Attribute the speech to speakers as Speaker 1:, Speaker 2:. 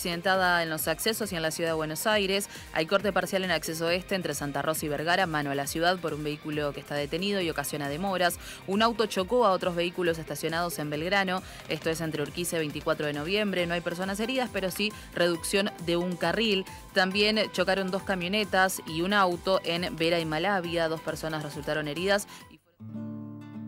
Speaker 1: accidentada en los accesos y en la ciudad de Buenos Aires. Hay corte parcial en acceso este entre Santa Rosa y Vergara, mano a la ciudad, por un vehículo que está detenido y ocasiona demoras. Un auto chocó a otros vehículos estacionados en Belgrano. Esto es entre Urquiza y 24 de noviembre. No hay personas heridas, pero sí reducción de un carril. También chocaron dos camionetas y un auto en Vera y Malavia. 2 personas resultaron heridas y